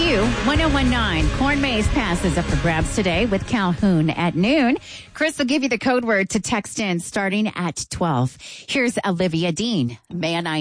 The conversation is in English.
Q1019. Corn Maze passes up for grabs today with Calhoun at noon. Chris will give you the code word to text in starting at 12. Here's Olivia Dean. Man, I